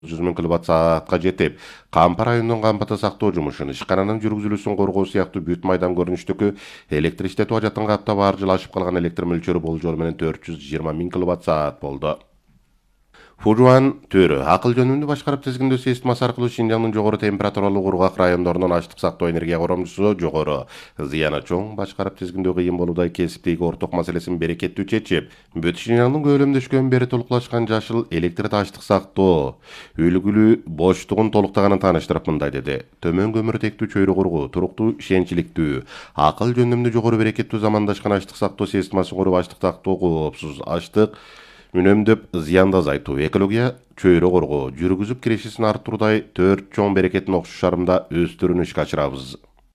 100 киловатт-саатка жетип, Кампа районунун кампата сактоо жумушун, ишкананын жүргүзүлүүсүн коргоо сыяктуу бүт майдан көрүнүштөгү электр иштетүү ажатын каптап ар жыл ашып калган электр мөлчөрү болжол менен 420 миң киловатт-саат болду. Фужуан төрү акыл жөнүндө башкарып тизгиндөө системасы аркылуу Шинжаңдын жогору температуралуу кургак райондорунун аштык сактоо энергия коромчусу жогору, зыяны чоң башкарып тизгиндөө кыйын болуудай кесиптеги орток маселесин берекеттүү чечип, бүт Шинжаңдын көөлөмдөшкөн бери толукташкан жашыл электр аштык сактоо үлгүлүү боштугун толуктаганын тааныштырып мындай деди. Төмөн көмүртектүү чөйрө кургуу, туруктуу, ишенчиликтүү, акыл жөнүндө жогору берекеттүү замандашкан аштык сактоо системасын куруп аштык сактоо коопсуз аштык үнөмдөп зыянды азайтуу, экология чөйрө коргоо, жүргүзүп кирешисин арттыруудай 4 чоң берекеттин окшош шарымда өстөрүн ишке ашырабыз.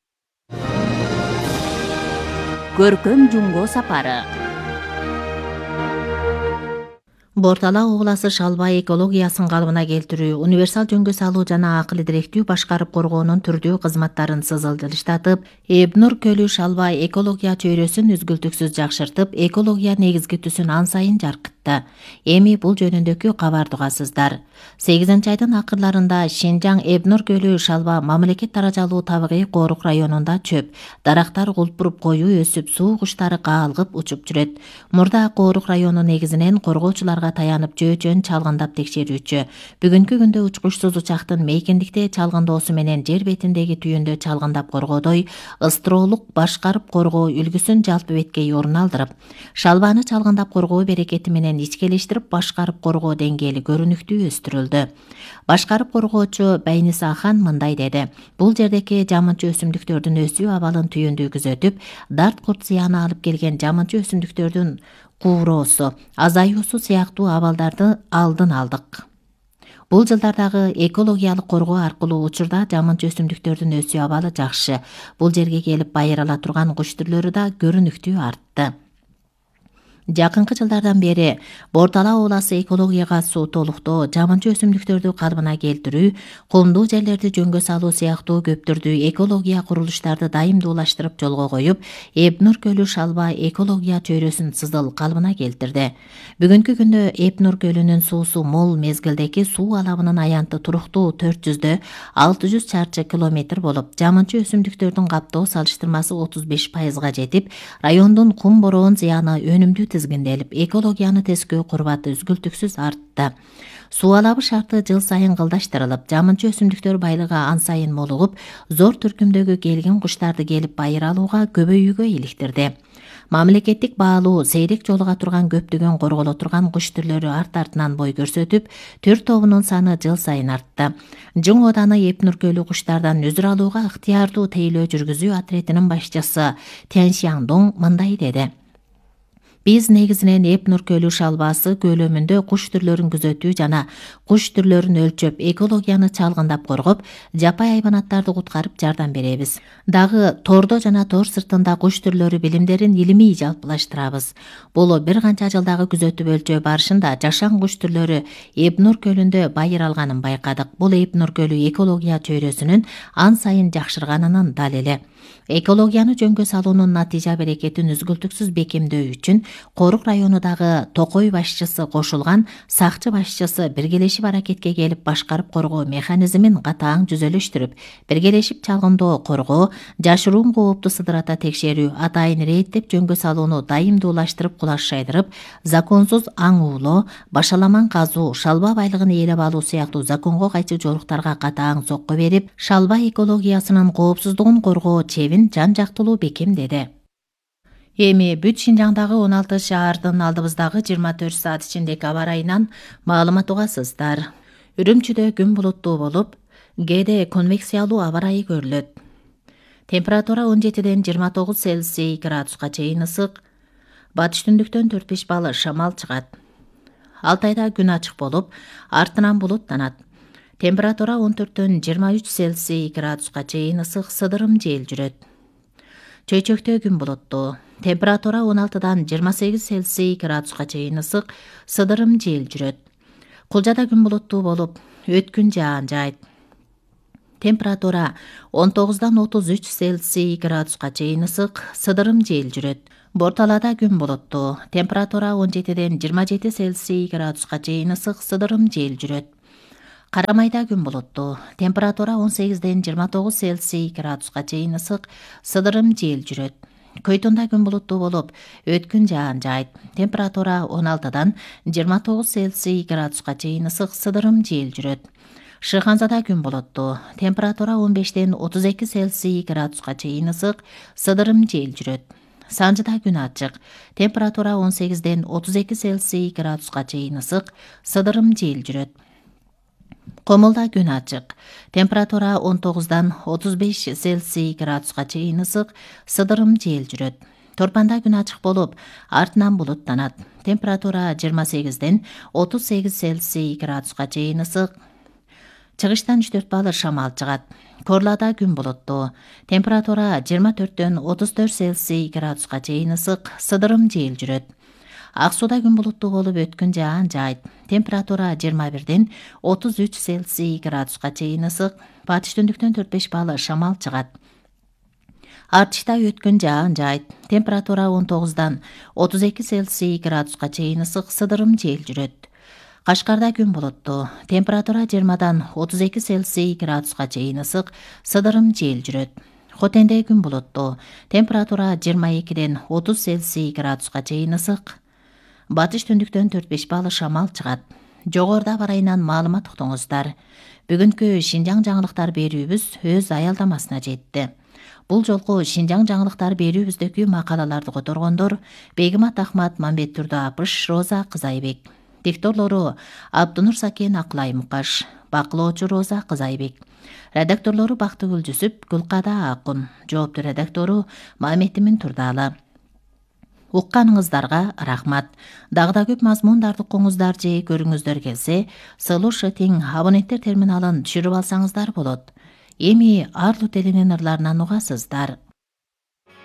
Көркөм жумго сапары. Бортала обласы Шалбай экологиясын калыбына келтирүү, универсал жөнгө салуу жана акыл директүү башкарып коргоонун түрдүү кызматтарын сызылдырыштатып, Эбнур көлү Шалбай экология чөйрөсүн үзгүлтүксүз жакшыртып, экология негизги түсүн ан сайын жаркытты. Эми бул жөнүндөгү кабар угасыздар. 8-айдын акырларында Шинжаң Эбнур көлү Шалба мамлекет даражалуу табигый коорук районунда чөп, дарактар кулпуруп коюу өсүп, суу куштары каалгып учуп жүрөт. Мурда коорук району негизинен коргоочуларга таянып жөө-жөн чалгындап текшерүүчү. Бүгүнкү күндө учкучсуз учактын мейкиндикте чалгындоосу менен жер бетиндеги түйүндө чалгындап коргоодой ыстыроолук башкарып коргоо үлгүсүн жалпы беткей орун алдырып, Шалбаны чалгындап коргоо берекети менен ичкелештирип башкарып коргоо деңгээли көрүнүктүү өстүрүлдү. Башкарып коргоочу Байниса Ахан мындай деди. Бул жердеки жамынчы өсүмдүктөрдүн өсүү абалын түйүндүү күзөтүп, дарт курт зыяны алып келген жамынчы өсүмдүктөрдүн кууроосу, азаюусу сыяктуу абалдарды алдын алдык. Бул жылдардагы экологиялык коргоо аркылуу учурда жамынчы өсүмдүктөрдүн өсүү абалы жакшы. Бул жерге келип байырала турган куш түрлөрү да көрүнүктүү артты. Жакынкы жылдардан бери Бортала обласы экологияга суутолуктоо, жамынчы өсүмдүктөрдү калыбына келтирүү, кумдуу жерлерди жөнгө салуу сыяктуу көптүрдүү экология курулуштарды дайымдуулаштырып жолго коюп, Эбнур көлү Шалба экология чөйрөсүн сызыл калыбына келтирди. Бүгүнкү күндө Эбнур көлүнүн суусу мол, мезгилдеги суу алабынын аянты туруктуу 400 600 чарчы километр болуп, жамынчы өсүмдүктөрдүн каптоо салыштырмасы 35%га жетип, райондун кум бороон зыяны өнүмдүү тизгинделип, экологияны тескөө курбаты үзгүлтүксүз артты. Суу алабы шарты жыл сайын кылдаштырылып, жамынчы өсүмдүктөр байлыгы ан сайын молугуп, зор түркүмдөгү келген куштарды келип байыр алууга көбөйүүгө иликтирди. Мамлекеттик баалуу сейрек жолуга турган көптөгөн корголо турган куш түрлөрү арт-артынан бой көрсөтүп, төр тобунун саны жыл сайын артты. Жың Оданы Эбнур көлү куштардан үзүр алууга ыктыярдуу тейлөө жүргүзүү отрядынын башчысы Тяньшяндон мындай деди. Биз негизинен Эбнур көлү Шалбасы көлөмүндө куш түрлөрүн күзөтүү жана куш түрлөрүн өлчөп, экологияны чалгындап коргоп, жапай хайванаттарды куткарып жардам беребиз. Дагы тордо жана тор сыртында куш түрлөрү билимдерин илимий жалпылаштырабыз. Бул бир канча жылдагы күзөтүп өлчөө барышында жашан куш түрлөрү Эбнур көлүндө байыр алганын байкадык. Бул Эбнур көлү экология чөйрөсүнүн ан сайын жакшырганынын далили. Экологияны жөнгө салуунун натыйжа берекетин үзгүлтүксүз бекемдөө үчүн Корук районундагы Токой башчысы кошулган сакчы башчысы биргелешип аракетке келип башкарып коргоо механизмин катаң жүзөлөштүрүп, биргелешип чалгындоо коргоо, жашыруун коопту сыдырата текшерүү, атайын рейдтеп жөнгө салууну дайымдуулаштырып кулашайдырып, законсуз аң уулоо, башаламан казуу, шалба байлыгын ээлеп алуу сыяктуу законго кайчы жоруктарга катаң сокко берип, шалба экологиясынын коопсуздугун коргоо чебин жан-жактылуу бекемдеди. Эми бүт Шинжаңдагы 16 шаардын алдыбыздагы 24 саат ичиндеги аба ырайынан маалымат угасыздар. Үрүмчүдө күн булуттуу болуп, кээде конвекциялуу аба ырайы көрүлөт. Температура 17ден 29 Цельсий градуска чейин ысык, батыш түндүктөн 4-5 балл шамал чыгат. Алтайда күн ачык болуп, артынан булуттанат. Температура 14дөн 23 Цельсий градуска чейин ысык, сыдырым жел жүрөт. Чөйчөктө күн булуттуу. Температура 16дан 28 Цельсий градуска чейин ысык, сыдырым жел жүрөт. Кулжада күн булуттуу болуп, өткүн жаан жайт. Температура 19дан 33 Цельсий градуска чейин ысык, сыдырым жел жүрөт. Борталада күн булуттуу. Температура 17ден 27 Цельсий градуска чейин ысык, сыдырым жел жүрөт. Карамайда күн булуттуу. Температура 18-ден 29 Цельсий градуска чейин ысык, сыдырым жел жүрөт. Көйтунда күн булуттуу болуп, өткүн жаан жайт. Температура 16-дан 29 Цельсий градуска чейин ысык, сыдырым жел жүрөт. Шыханзада күн булуттуу. Температура 15-ден 32 Цельсий градуска чейин ысык, сыдырым жел жүрөт. Санжыда күн ачык. Температура 18-ден 32 Цельсий градуска чейин ысык, сыдырым жел жүрөт. Комулда күн ачык. Температура 19-дан 35 Цельсий градуска чейин ысык, сыдырым жел жүрөт. Торпанда күн ачык болуп, артынан булуттанат. Температура 28-ден 38 Цельсий градуска чейин ысык. Чыгыштан 3-4 балы шамал чыгат. Корлада күн булуттуу. Температура 24-дөн 34 Цельсий градуска чейин ысык, сыдырым жел жүрөт. Ак сууда күн булуттуу болуп, өткүн жаан жайт. Температура 21-ден 33 Цельсий градуска чейин ысык. Батыш түндүктөн 4-5 балы шамал чыгат. Артышта өткүн жаан жайт. Температура 19-дан 32 Цельсий градуска чейин ысык, сыдырым жел жүрөт. Кашкарда күн булуттуу. Температура 20-дан 32 Цельсий градуска чейин ысык, сыдырым жел жүрөт. Хотенде күн булуттуу. Температура 22-ден 30 Цельсий градуска чейин ысык. Батыш түндүктөн 4-5 балы шамал чыгат. Жогоруда барайынан маалымат уктуңуздар. Бүгүнкү Шинжаң жаңылыктар берүүбүз өз аялдамасына жетти. Бул жолку Шинжаң жаңылыктар берүүбүздөгү макалаларды которгондор Бегимат Ахмат, Мамбет Турдуапыш, Роза Кызайбек. Дикторлору Абдунур Сакен, Акылай Мукаш. Бакылоочу Роза Кызайбек. Редакторлору Бактыгүл Жүсүп, Гүлкада Акун. Жоопту редактору Маметимин Турдалы. Укканыңыздарга рахмат. Дагы көп мазмундарды укуңуздар же көрүңүздөр келсе, Слушатиң абоненттер терминалын түшүрүп алсаңыздар болот. Эми Арлу телинин ырларынан угасыздар.